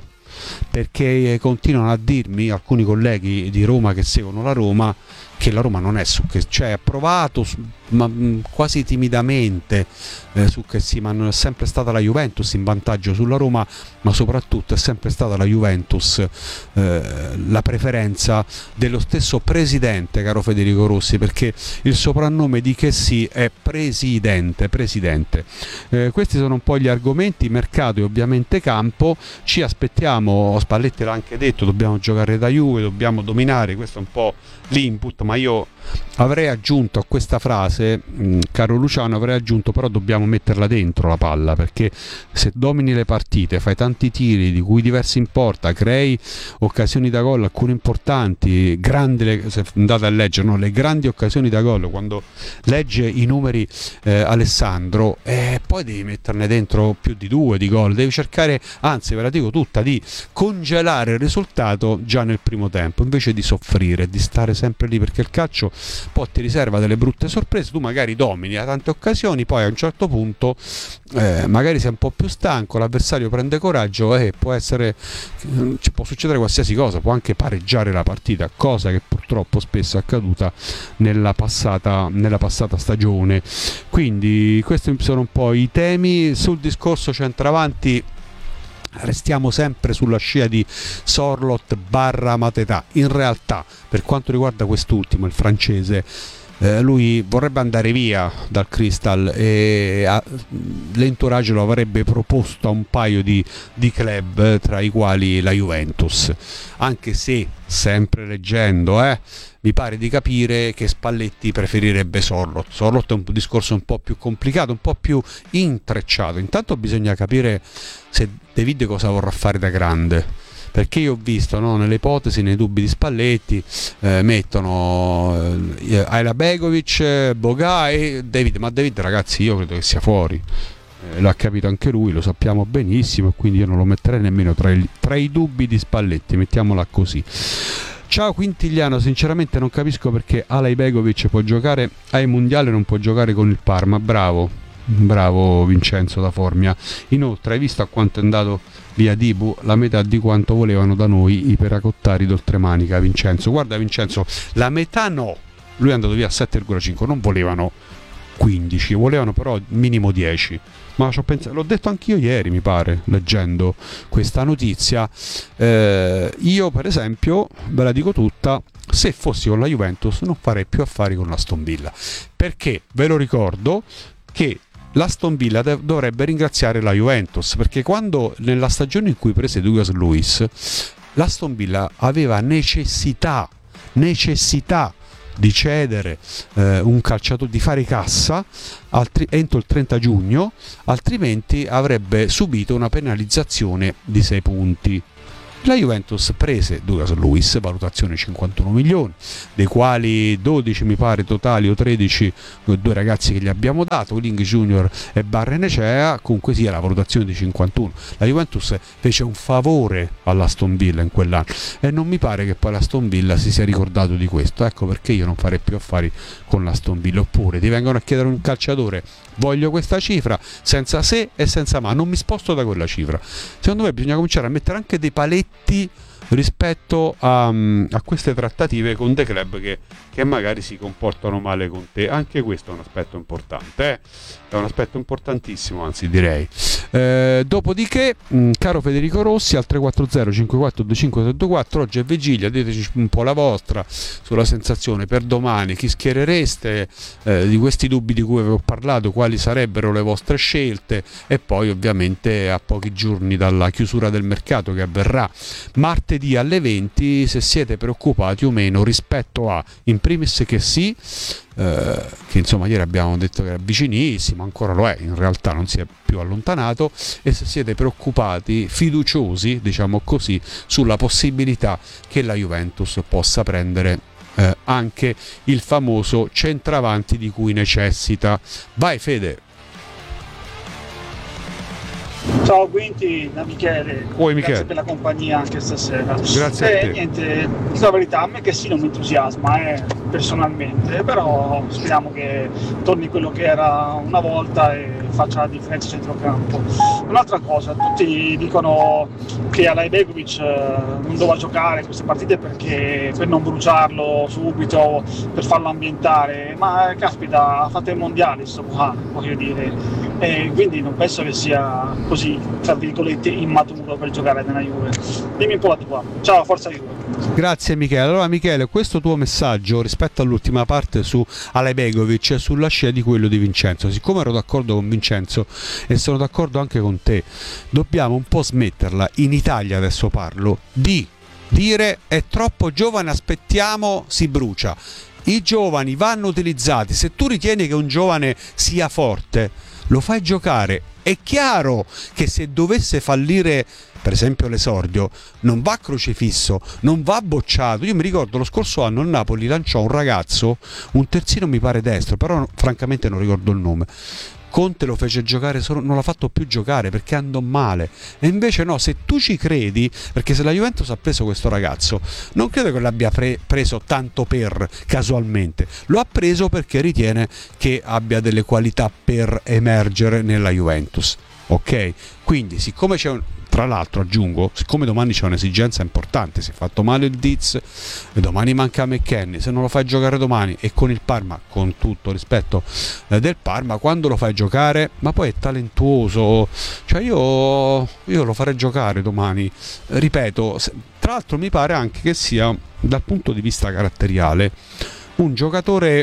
[SPEAKER 10] perché continuano a dirmi alcuni colleghi di Roma che seguono la Roma che la Roma non è su che, cioè ha provato ma quasi timidamente eh, su che sì, ma non è sempre stata la Juventus in vantaggio sulla Roma, ma soprattutto è sempre stata la Juventus eh, la preferenza dello stesso presidente, caro Federico Rossi, perché il soprannome di che sì è presidente, presidente. Eh, questi sono un po' gli argomenti, mercato e ovviamente campo. Ci aspettiamo, Spalletti l'ha anche detto, dobbiamo giocare da Juve, dobbiamo dominare, questo è un po' l'input, ma io avrei aggiunto a questa frase, mh, caro Luciano, avrei aggiunto però dobbiamo metterla dentro la palla, perché se domini le partite, fai tanti tiri di cui diversi in porta, crei occasioni da gol, alcune importanti, grandi le, se andate a leggere, no, le grandi occasioni da gol, quando legge i numeri eh, Alessandro, eh, poi devi metterne dentro più di due di gol, devi cercare, anzi ve la dico tutta, di congelare il risultato già nel primo tempo, invece di soffrire, di stare sempre lì, perché il calcio poi ti riserva delle brutte sorprese. Tu magari domini a tante occasioni, poi a un certo punto eh, magari sei un po' più stanco, l'avversario prende coraggio e può essere, ci può succedere qualsiasi cosa, può anche pareggiare la partita, cosa che purtroppo spesso è accaduta nella passata, nella passata stagione. Quindi questi sono un po' i temi. Sul discorso centravanti restiamo sempre sulla scia di Sorloth barra Mateta. In realtà, per quanto riguarda quest'ultimo, il francese, eh, lui vorrebbe andare via dal Crystal e a, l'entourage lo avrebbe proposto a un paio di, di club, tra i quali la Juventus, anche se, sempre leggendo, eh, mi pare di capire che Spalletti preferirebbe Sorloth. Sorloth è un discorso un po' più complicato, un po' più intrecciato. Intanto bisogna capire se David cosa vorrà fare da grande, perché io ho visto, no, nelle ipotesi, nei dubbi di Spalletti, eh, mettono eh, Ayla Begovic, Boga e David, ma David, ragazzi, io credo che sia fuori. Eh, l'ha capito anche lui, lo sappiamo benissimo, quindi io non lo metterei nemmeno tra i, tra i dubbi di Spalletti, mettiamola così. Ciao Quintigliano, sinceramente non capisco perché Alay Begovic può giocare ai mondiali e non può giocare con il Parma. Bravo, Bravo Vincenzo da Formia. Inoltre, hai visto a quanto è andato via Dibu? La metà di quanto volevano da noi i peracottari d'oltremanica, Vincenzo. Guarda Vincenzo, la metà no, lui è andato via a sette virgola cinque, non volevano quindici, volevano però minimo dieci. Ma ci ho pensato, l'ho detto anch'io ieri, mi pare, leggendo questa notizia. Eh, io per esempio, ve la dico tutta, se fossi con la Juventus non farei più affari con l'Aston Villa, perché ve lo ricordo che l'Aston Villa dev- dovrebbe ringraziare la Juventus, perché quando nella stagione in cui prese Douglas Luiz, l'Aston Villa aveva necessità necessità di cedere eh, un calciatore, di fare cassa altri, entro il trenta giugno, altrimenti avrebbe subito una penalizzazione di sei punti. La Juventus prese Douglas Luiz, valutazione cinquantuno milioni, dei quali dodici mi pare totali o tredici due ragazzi che gli abbiamo dato, Ling Junior e Barrenechea, comunque sia la valutazione di cinquantuno. La Juventus fece un favore all'Aston Villa in quell'anno e non mi pare che poi l'Aston Villa si sia ricordato di questo. Ecco perché io non farei più affari con l'Aston Villa. Oppure ti vengono a chiedere un calciatore, voglio questa cifra, senza se e senza ma, non mi sposto da quella cifra. Secondo me bisogna cominciare a mettere anche dei paletti rispetto a, a queste trattative con dei club che, che magari si comportano male con te. Anche questo è un aspetto importante, eh? È un aspetto importantissimo, anzi direi. Eh, dopodiché, mh, caro Federico Rossi, al tre quattro zero cinque quattro due cinque sei due quattro, oggi è vigilia, diteci un po' la vostra sulla sensazione per domani, chi schierereste, eh, di questi dubbi di cui avevo parlato, quali sarebbero le vostre scelte, e poi ovviamente a pochi giorni dalla chiusura del mercato che avverrà martedì alle venti, se siete preoccupati o meno rispetto a, in primis che sì, eh, che insomma ieri abbiamo detto che era vicinissimo, ancora lo è, in realtà non si è più allontanato, e se siete preoccupati, fiduciosi, diciamo così, sulla possibilità che la Juventus possa prendere eh, anche il famoso centravanti di cui necessita. Vai Fede.
[SPEAKER 11] Ciao Quinti, da Michele.
[SPEAKER 10] Oi, Michele.
[SPEAKER 11] Grazie per la compagnia anche stasera.
[SPEAKER 10] Grazie
[SPEAKER 11] eh,
[SPEAKER 10] a te.
[SPEAKER 11] Niente, dico la verità, a me che sì non mi entusiasma eh, personalmente, però speriamo che torni quello che era una volta e faccia la differenza a centrocampo. Un'altra cosa, tutti dicono che Alay Begovic non doveva giocare queste partite perché per non bruciarlo subito, per farlo ambientare, ma caspita, fate il mondiale sto qua, voglio dire, e quindi non penso che sia così, tra virgolette, immaturo per giocare nella Juve. Dimmi un po' la tua. Ciao, forza Juve.
[SPEAKER 10] Grazie Michele. Allora Michele, questo tuo messaggio rispetto all'ultima parte su Alay Begovic è sulla scia di quello di Vincenzo. Siccome ero d'accordo con Vincenzo e sono d'accordo anche con te, dobbiamo un po' smetterla, in Italia adesso parlo, di dire è troppo giovane, aspettiamo, si brucia. I giovani vanno utilizzati. Se tu ritieni che un giovane sia forte, lo fai giocare. È chiaro che se dovesse fallire per esempio l'esordio, non va crocifisso, non va bocciato. Io mi ricordo lo scorso anno il Napoli lanciò un ragazzo, un terzino mi pare destro, però francamente non ricordo il nome. Conte lo fece giocare solo, non l'ha fatto più giocare perché andò male. E invece no, se tu ci credi, perché se la Juventus ha preso questo ragazzo, non credo che l'abbia pre- preso tanto per casualmente, lo ha preso perché ritiene che abbia delle qualità per emergere nella Juventus. Ok? Quindi siccome c'è un... Tra l'altro aggiungo, siccome domani c'è un'esigenza importante, si è fatto male il Diz e domani manca McKennie, se non lo fai giocare domani e con il Parma, con tutto rispetto eh, del Parma, quando lo fai giocare? Ma poi è talentuoso, cioè io, io lo farei giocare domani, ripeto, se, tra l'altro mi pare anche che sia dal punto di vista caratteriale un giocatore,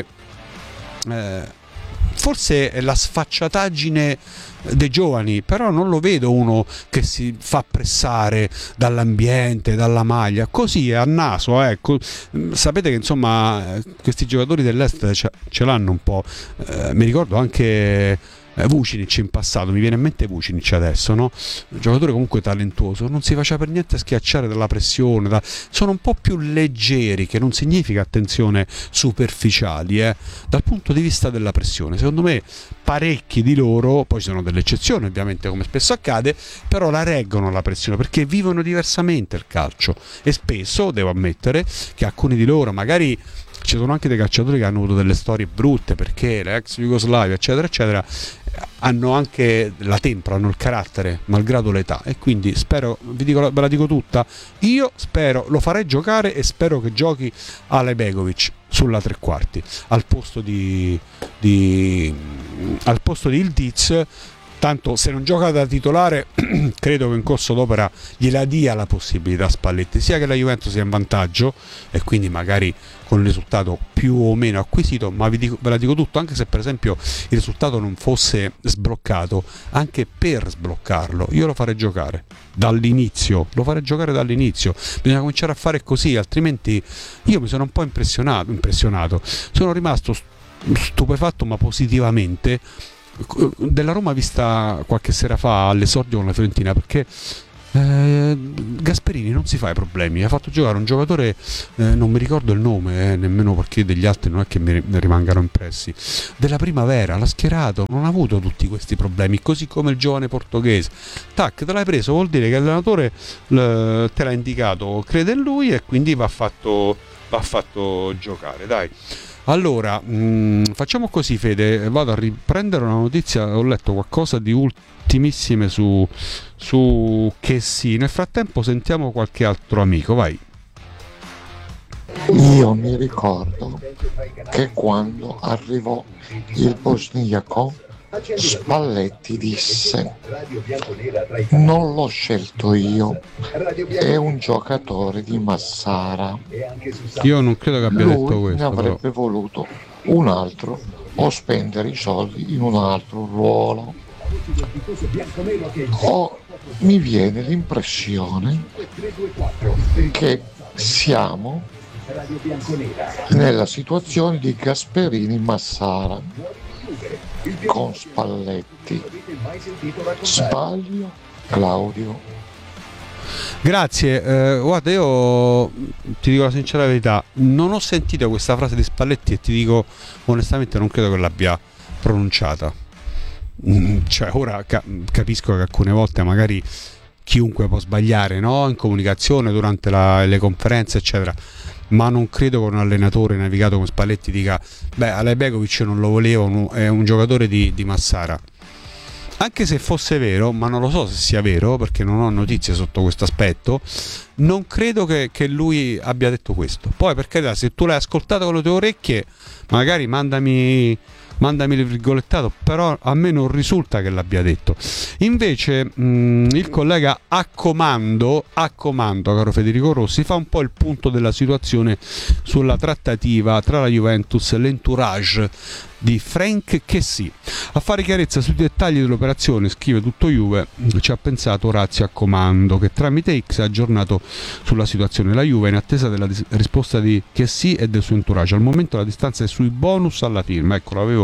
[SPEAKER 10] eh, forse è la sfacciataggine dei giovani, però non lo vedo uno che si fa pressare dall'ambiente, dalla maglia, così è a naso, ecco. Sapete che insomma questi giocatori dell'est ce, ce l'hanno un po', eh, mi ricordo anche Vucinic in passato, mi viene in mente Vucinic adesso, no? Un giocatore comunque talentuoso, non si faceva per niente schiacciare dalla pressione, da... sono un po' più leggeri, che non significa, attenzione, superficiali, eh? Dal punto di vista della pressione. Secondo me parecchi di loro, poi ci sono delle eccezioni ovviamente come spesso accade, però la reggono la pressione perché vivono diversamente il calcio, e spesso devo ammettere che alcuni di loro magari ci sono anche dei calciatori che hanno avuto delle storie brutte perché l'ex Jugoslavia eccetera eccetera hanno anche la tempra, hanno il carattere malgrado l'età, e quindi spero, vi dico, ve la dico tutta, io spero, lo farei giocare e spero che giochi Alejbegovic sulla tre quarti al posto di, di al posto di Ildiz. Tanto se non gioca da titolare credo che in corso d'opera gliela dia la possibilità Spalletti, sia che la Juventus sia in vantaggio e quindi magari con il risultato più o meno acquisito, ma vi dico, ve la dico tutto, anche se per esempio il risultato non fosse sbloccato, anche per sbloccarlo io lo farei giocare dall'inizio, lo farei giocare dall'inizio, bisogna cominciare a fare così, altrimenti io mi sono un po' impressionato, impressionato. sono rimasto stupefatto ma positivamente della Roma vista qualche sera fa all'esordio con la Fiorentina, perché eh, Gasperini non si fa i problemi, ha fatto giocare un giocatore, eh, non mi ricordo il nome, eh, nemmeno perché degli altri non è che mi rimangano impressi, della Primavera, l'ha schierato, non ha avuto tutti questi problemi, così come il giovane portoghese, tac, te l'hai preso, vuol dire che l'allenatore l- te l'ha indicato, crede in lui e quindi va fatto, va fatto giocare, dai. Allora, mh, facciamo così, Fede, vado a riprendere una notizia, ho letto qualcosa di ultimissime su, su che sì, nel frattempo sentiamo qualche altro amico, vai.
[SPEAKER 12] Io mi ricordo che quando arrivò il bosniaco Spalletti disse: non l'ho scelto io, è un giocatore di Massara.
[SPEAKER 10] Io non credo che abbia
[SPEAKER 12] Lui
[SPEAKER 10] detto questo,
[SPEAKER 12] ne avrebbe
[SPEAKER 10] però.
[SPEAKER 12] voluto un altro o spendere i soldi in un altro ruolo. O mi viene l'impressione che siamo nella situazione di Gasperini Massara con Spalletti. Sbaglio, Claudio?
[SPEAKER 10] Grazie, eh, guarda, io ti dico la sincera verità, non ho sentito questa frase di Spalletti e ti dico onestamente non credo che l'abbia pronunciata. Mm, cioè ora ca- capisco che alcune volte magari chiunque può sbagliare, no? In comunicazione, durante la, le conferenze eccetera, ma non credo che un allenatore navigato come Spalletti dica: beh, Alejbegovic non lo volevo, è un giocatore di, di Massara. Anche se fosse vero, ma non lo so se sia vero perché non ho notizie sotto questo aspetto, non credo che, che lui abbia detto questo. Poi per carità, se tu l'hai ascoltato con le tue orecchie, magari mandami mandami il virgolettato, però a me non risulta che l'abbia detto. Invece mh, il collega a comando, a comando, caro Federico Rossi, fa un po' il punto della situazione sulla trattativa tra la Juventus e l'entourage di Frank Kessie. A fare chiarezza sui dettagli dell'operazione, scrive Tutto Juve, ci ha pensato Orazio a comando, che tramite X ha aggiornato sulla situazione la Juve in attesa della dis- risposta di Kessie e del suo entourage. Al momento la distanza è sui bonus alla firma, ecco, l'avevo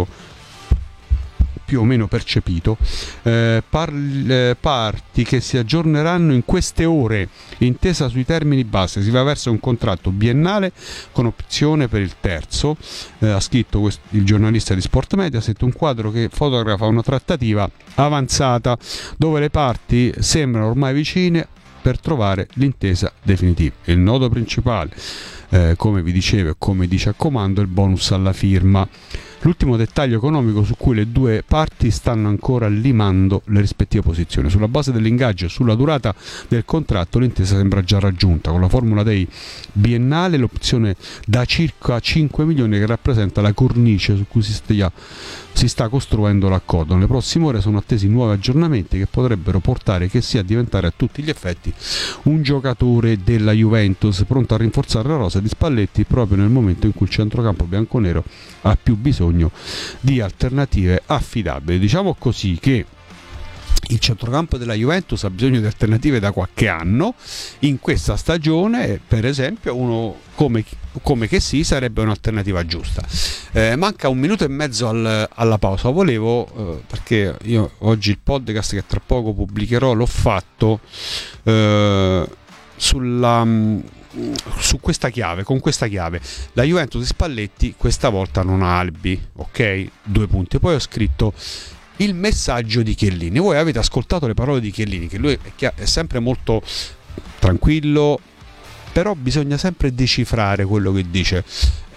[SPEAKER 10] più o meno percepito. eh, parli, eh, parti che si aggiorneranno in queste ore, intesa sui termini base, si va verso un contratto biennale con opzione per il terzo, eh, ha scritto quest- il giornalista di Sport Mediaset, un quadro che fotografa una trattativa avanzata dove le parti sembrano ormai vicine per trovare l'intesa definitiva. Il nodo principale, eh, come vi dicevo e come dice a comando, è il bonus alla firma, l'ultimo dettaglio economico su cui le due parti stanno ancora limando le rispettive posizioni. Sulla base dell'ingaggio e sulla durata del contratto l'intesa sembra già raggiunta, con la formula dei biennale, l'opzione da circa cinque milioni che rappresenta la cornice su cui si stia, si sta costruendo l'accordo. Nelle prossime ore sono attesi nuovi aggiornamenti che potrebbero portare che sia a diventare a tutti gli effetti un giocatore della Juventus, pronto a rinforzare la rosa di Spalletti proprio nel momento in cui il centrocampo bianconero ha più bisogno di alternative affidabili. Diciamo così che il centrocampo della Juventus ha bisogno di alternative da qualche anno. In questa stagione, per esempio, uno come, come che sì sarebbe un'alternativa giusta. Eh, manca un minuto e mezzo al, alla pausa. Volevo, eh, perché io oggi il podcast che tra poco pubblicherò l'ho fatto eh, sulla... su questa chiave, con questa chiave: la Juventus di Spalletti questa volta non ha alibi, ok? Due punti. Poi ho scritto il messaggio di Chiellini. Voi avete ascoltato le parole di Chiellini, che lui è, è sempre molto tranquillo, però bisogna sempre decifrare quello che dice.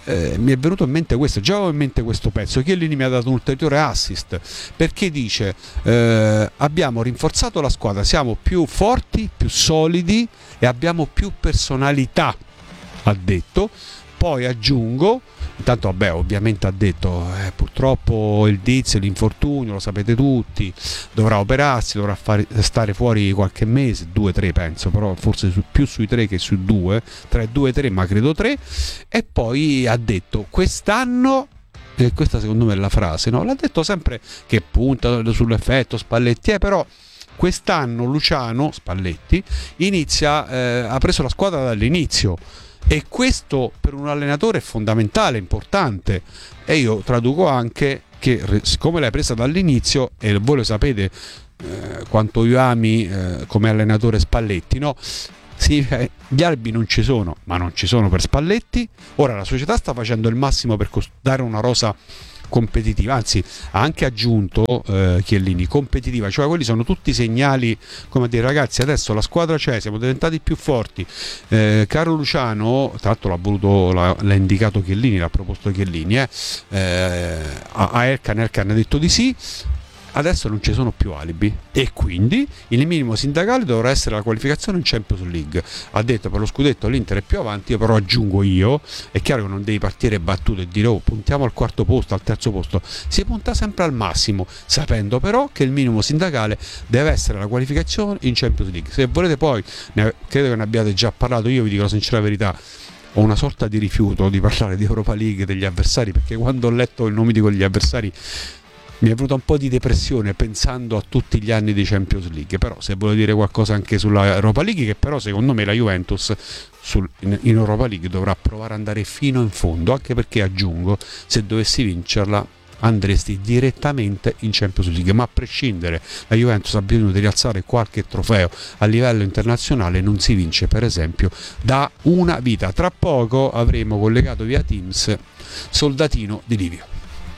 [SPEAKER 10] eh, mi è venuto in mente questo, già avevo in mente questo pezzo. Chiellini mi ha dato un ulteriore assist, perché dice eh, abbiamo rinforzato la squadra, siamo più forti, più solidi e abbiamo più personalità, ha detto. Poi aggiungo, intanto vabbè, ovviamente ha detto eh, purtroppo il Diz, l'infortunio, lo sapete tutti, dovrà operarsi, dovrà fare, stare fuori qualche mese, due, tre penso, però forse su, più sui tre che su due, tra due e tre, ma credo tre. E poi ha detto quest'anno, e questa secondo me è la frase, no? L'ha detto sempre che punta sull'effetto Spalletti, eh, però quest'anno Luciano Spalletti inizia, eh, ha preso la squadra dall'inizio. E questo per un allenatore è fondamentale, importante. E io traduco anche che, siccome l'hai presa dall'inizio, e voi lo sapete eh, quanto io ami eh, come allenatore Spalletti, no? Sì, eh, gli albi non ci sono, ma non ci sono per Spalletti. Ora la società sta facendo il massimo per dare una rosa competitiva, anzi ha anche aggiunto eh, Chiellini, competitiva, cioè quelli sono tutti segnali, come a dire ragazzi adesso la squadra c'è, siamo diventati più forti. eh, caro Luciano, tra l'altro l'ha voluto, l'ha, l'ha indicato Chiellini, l'ha proposto Chiellini, eh, eh, a, a Erkan, Erkan ha detto di sì. Adesso non ci sono più alibi e quindi il minimo sindacale dovrà essere la qualificazione in Champions League. Ha detto per lo scudetto l'Inter è più avanti, io però aggiungo io, è chiaro che non devi partire battuto e dire oh puntiamo al quarto posto, al terzo posto, si punta sempre al massimo, sapendo però che il minimo sindacale deve essere la qualificazione in Champions League. Se volete poi, ne, credo che ne abbiate già parlato, io vi dico la sincera verità, ho una sorta di rifiuto di parlare di Europa League, degli avversari, perché quando ho letto il nome di quegli avversari mi è venuta un po' di depressione pensando a tutti gli anni di Champions League. Però se voglio dire qualcosa anche sulla Europa League, che però secondo me la Juventus sul, in, in Europa League dovrà provare ad andare fino in fondo, anche perché aggiungo, se dovessi vincerla andresti direttamente in Champions League, ma a prescindere la Juventus ha bisogno di rialzare qualche trofeo a livello internazionale, non si vince per esempio da una vita. Tra poco avremo collegato via Teams Soldatino di Livio.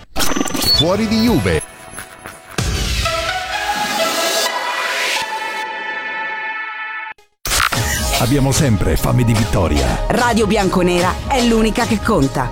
[SPEAKER 5] Fuori di Juve.
[SPEAKER 13] Abbiamo sempre fame di vittoria.
[SPEAKER 6] Radio Bianconera è l'unica che conta.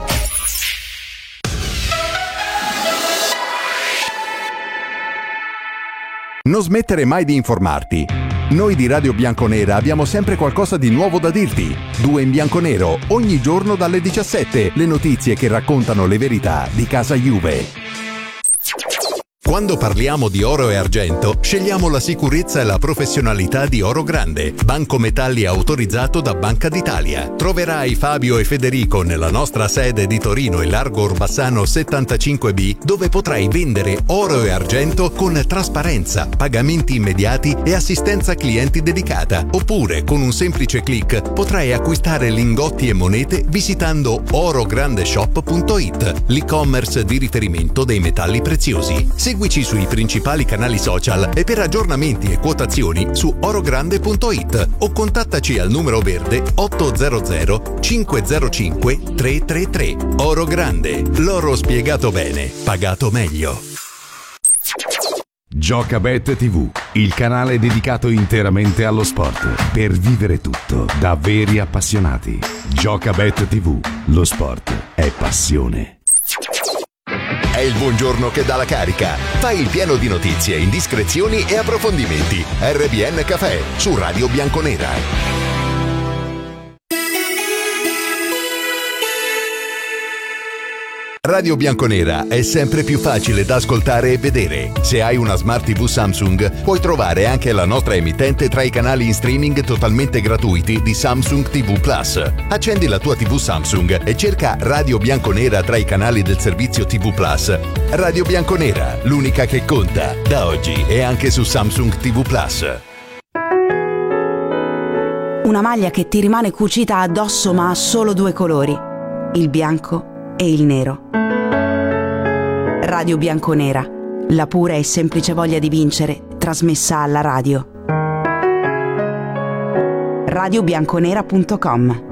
[SPEAKER 5] Non smettere mai di informarti. Noi di Radio Bianconera abbiamo sempre qualcosa di nuovo da dirti. Due in bianco nero, ogni giorno dalle diciassette, le notizie che raccontano le verità di casa Juve. Quando parliamo di oro e argento, scegliamo la sicurezza e la professionalità di Oro Grande, banco metalli autorizzato da Banca d'Italia. Troverai Fabio e Federico nella nostra sede di Torino e Largo Orbassano settantacinque B, dove potrai vendere oro e argento con trasparenza, pagamenti immediati e assistenza clienti dedicata. Oppure, con un semplice click, potrai acquistare lingotti e monete visitando orograndeshop punto it, l'e-commerce di riferimento dei metalli preziosi. Seguici sui principali canali social e per aggiornamenti e quotazioni su orogrande punto it o contattaci al numero verde otto zero zero cinque zero cinque tre tre tre. Oro Grande, l'oro spiegato bene, pagato meglio.
[SPEAKER 13] Giocabet tivù, il canale dedicato interamente allo sport, per vivere tutto da veri appassionati. Giocabet tivù, lo sport è passione.
[SPEAKER 5] È il buongiorno che dà la carica. Fai il pieno di notizie, indiscrezioni e approfondimenti. R B N Café su Radio Bianconera. Radio Bianconera è sempre più facile da ascoltare e vedere. Se hai una Smart tivù Samsung, puoi trovare anche la nostra emittente tra i canali in streaming totalmente gratuiti di Samsung tivù Plus. Accendi la tua tivù Samsung e cerca Radio Bianconera tra i canali del servizio tivù Plus. Radio Bianconera, l'unica che conta, da oggi e anche su Samsung tivù Plus.
[SPEAKER 6] Una maglia che ti rimane cucita addosso ma ha solo due colori, il bianco e il nero. Radio Bianconera, la pura e semplice voglia di vincere, trasmessa alla radio. radio bianconera punto com.